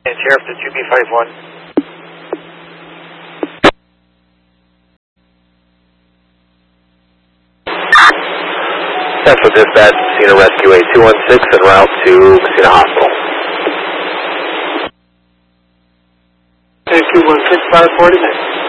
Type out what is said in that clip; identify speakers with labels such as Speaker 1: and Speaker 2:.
Speaker 1: And Sheriff to 2B51.
Speaker 2: Central Dispatch, Messina Rescue A216 en route to Messina Hospital.
Speaker 1: A216, 540 minutes.